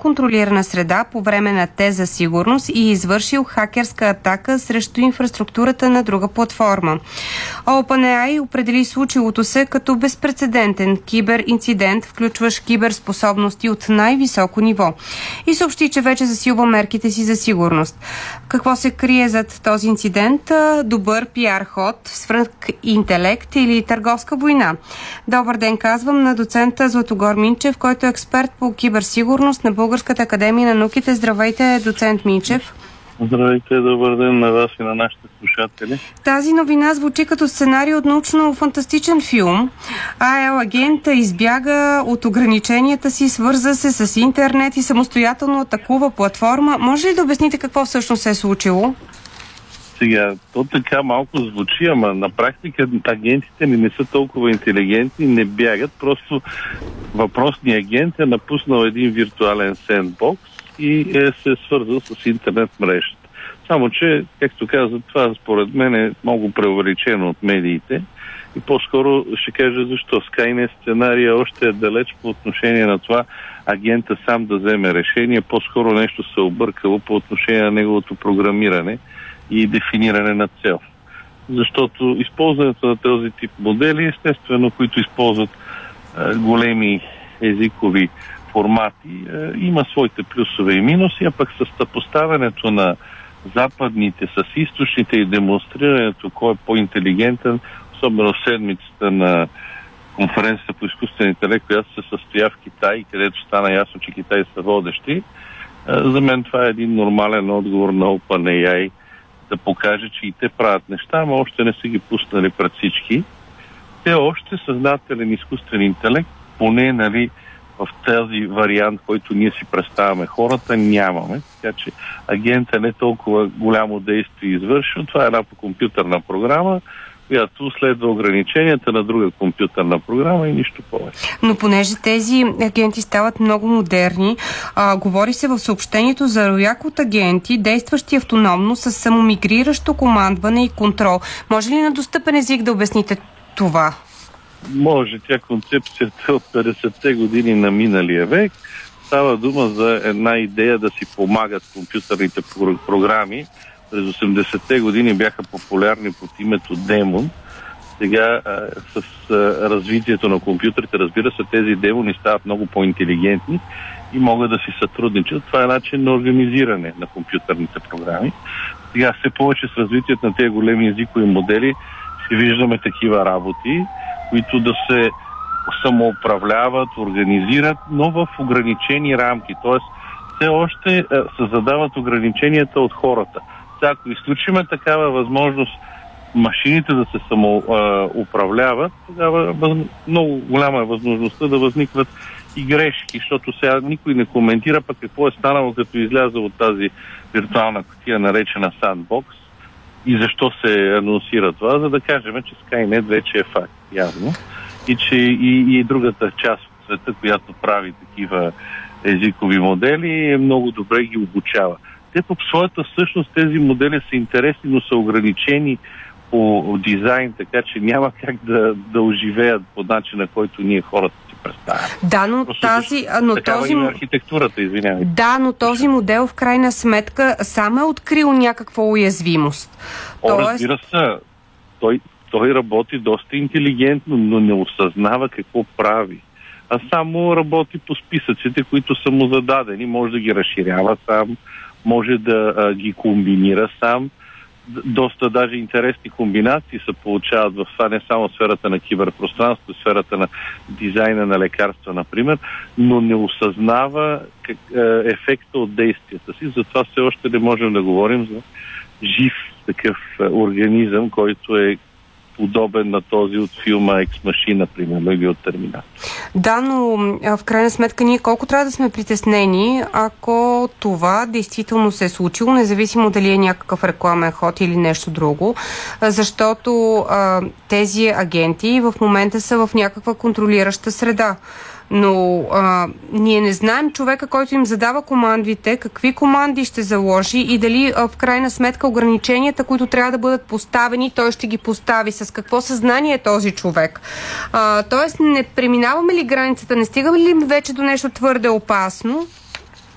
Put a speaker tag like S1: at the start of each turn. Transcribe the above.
S1: контролирана среда по време на тест за сигурност и извършил хакерска атака срещу инфраструктурата на друга платформа. OpenAI определи случилото се като безпрецедентен киберинцидент, включващ киберспособности от най-високо ниво, и съобщи, че вече засилва мерките си за сигурност. Какво се крие зад този инцидент? Добър пиар ход, свръхинтелект или търговска война? Добър ден, казвам на доцента Златогор Минчев, който е експерт по киберсигурност на Българската академия на науките. Здравейте, доцент Минчев.
S2: Здравейте, добър ден на вас и на нашите слушатели.
S1: Тази новина звучи като сценарий от научно-фантастичен филм. АЕЛ агент избяга от ограниченията си, свърза се с интернет и самостоятелно атакува платформа. Може ли да обясните какво всъщност се е случило?
S2: Сега, то така малко звучи, ама на практика агентите не са толкова интелигентни, не бягат. Просто въпросният агент е напуснал един виртуален сендбокс и се е свързал с интернет мрежата. Само че, както казах, това според мен е много преувеличено от медиите и по-скоро ще кажа защо. Skynet сценария още е далеч по отношение на това агента сам да вземе решение. По-скоро нещо се объркало по отношение на неговото програмиране и дефиниране на цел. Защото използването на този тип модели, естествено, които използват големи езикови формати, има своите плюсове и минуси, а пък с съпоставянето на западните с източните и демонстрирането кой е по-интелигентен, особено в седмицата на конференцията по изкуствен интелект, която се състоя в Китай, където стана ясно, че Китай са водещи. За мен това е един нормален отговор на OpenAI да покаже, че и те правят неща, но още не са ги пуснали пред всички. Те още съзнателен изкуствен интелект, поне в този вариант, който ние си представяме хората, нямаме. Така че агента не толкова голямо действие извършва. Това е една компютърна програма, която следва ограниченията на друга компютърна програма и нищо повече.
S1: Но понеже тези агенти стават много модерни, говори се в съобщението за рояк от агенти, действащи автономно с самомигриращо командване и контрол. Може ли на достъпен език да обясните това?
S2: Може. Тя концепцията от 50-те години на миналия век. Става дума за една идея да си помагат компютърните програми. През 80-те години бяха популярни под името Демон. Сега с развитието на компютрите, разбира се, тези демони стават много по-интелигентни и могат да си сътрудничат. Това е начин на организиране на компютърните програми. Сега все повече с развитието на тези големи езикови модели ще виждаме такива работи, които да се самоуправляват, организират, но в ограничени рамки. Тоест, все още се задават ограниченията от хората. Ако изключиме такава възможност машините да се самоуправляват, тогава много голяма е възможността да възникват и грешки, защото сега никой не коментира пък какво е станало като изляза от тази виртуална кутия, наречена Sandbox, и защо се анонсира това, за да кажем, че Skynet вече е факт, явно, и че и другата част от света, която прави такива езикови модели, много добре ги обучава. Те по своята същност тези модели са интересни, но са ограничени по дизайн, така че няма как да оживеят по начина, който ние хората си представяме.
S1: Да, но този
S2: архитектурата, извинявай.
S1: Да, но този модел в крайна сметка сам е открил някаква уязвимост.
S2: Разбира се, той работи доста интелигентно, но не осъзнава какво прави. А само работи по списъците, които са му зададени. Може да ги разширява сам, може да ги комбинира сам. Доста даже интересни комбинации се получават в това, не само сферата на киберпространство, сферата на дизайна на лекарства, например, но не осъзнава ефекта от действията си. Затова все още не можем да говорим за жив такъв организъм, който е подобен на този от филма Ex Machina, примерно, или от Терминатор.
S1: Да, но в крайна сметка ние колко трябва да сме притеснени, ако това действително се е случило, независимо дали е някакъв рекламен ход или нещо друго, защото тези агенти в момента са в някаква контролираща среда. Но ние не знаем човека, който им задава командите, какви команди ще заложи и дали в крайна сметка ограниченията, които трябва да бъдат поставени, той ще ги постави. С какво съзнание е този човек? Тоест, не преминаваме ли границата, не стигаме ли вече до нещо твърде опасно?